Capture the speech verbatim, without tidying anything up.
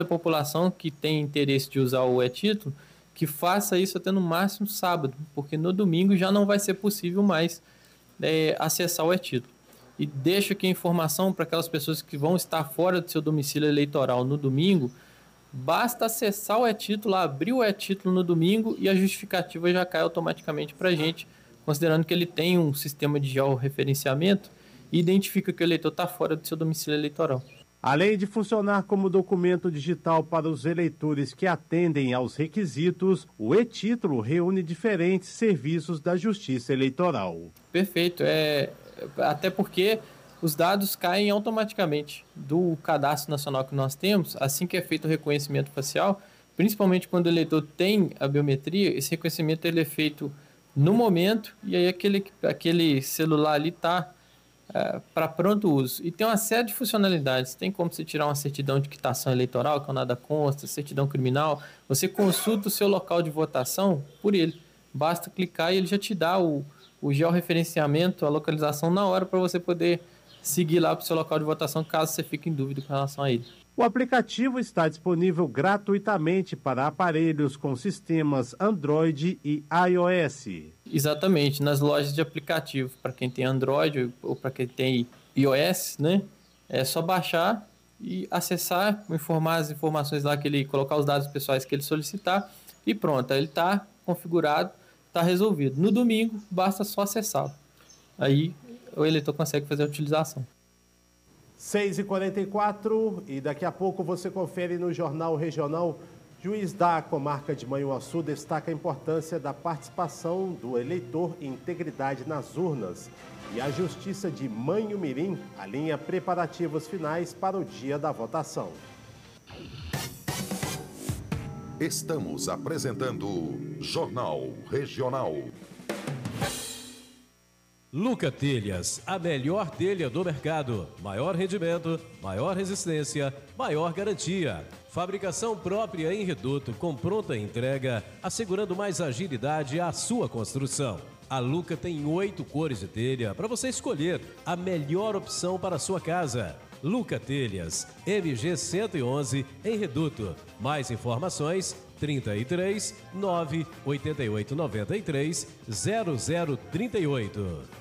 a população que tem interesse de usar o e-título, que faça isso até no máximo sábado, porque no domingo já não vai ser possível mais é, acessar o e-título. E deixo aqui a informação para aquelas pessoas que vão estar fora do seu domicílio eleitoral no domingo, basta acessar o e-título, abrir o e-título no domingo e a justificativa já cai automaticamente para a gente, considerando que ele tem um sistema de georreferenciamento e identifica que o eleitor está fora do seu domicílio eleitoral. Além de funcionar como documento digital para os eleitores que atendem aos requisitos, o e-título reúne diferentes serviços da Justiça Eleitoral. Perfeito, é, até porque os dados caem automaticamente do cadastro nacional que nós temos, assim que é feito o reconhecimento facial, principalmente quando o eleitor tem a biometria, esse reconhecimento ele é feito no momento e aí aquele, aquele celular ali está Uh, para pronto uso. E tem uma série de funcionalidades. Tem como você tirar uma certidão de quitação eleitoral, que é o nada consta, certidão criminal. Você consulta o seu local de votação por ele. Basta clicar e ele já te dá o, o georreferenciamento, a localização na hora para você poder seguir lá para o seu local de votação, caso você fique em dúvida com relação a ele. O aplicativo está disponível gratuitamente para aparelhos com sistemas Android e iOS. Exatamente, nas lojas de aplicativo, para quem tem Android ou para quem tem iOS, né? É só baixar e acessar, informar as informações lá, que ele colocar os dados pessoais que ele solicitar e pronto, aí ele está configurado, está resolvido. No domingo, basta só acessá-lo. Aí o eleitor consegue fazer a utilização. seis e quarenta e quatro e daqui a pouco você confere no Jornal Regional. Juiz da Comarca de Manhuaçu destaca a importância da participação do eleitor e integridade nas urnas. E a Justiça de Manhumirim alinha preparativos finais para o dia da votação. Estamos apresentando Jornal Regional. Luca Telhas, a melhor telha do mercado. Maior rendimento, maior resistência, maior garantia. Fabricação própria em reduto com pronta entrega, assegurando mais agilidade à sua construção. A Luca tem oito cores de telha para você escolher a melhor opção para a sua casa. Luca Telhas, M G cento e onze, em reduto. Mais informações, trinta e três, nove, oitenta e oito, noventa e três, zero zero trinta e oito.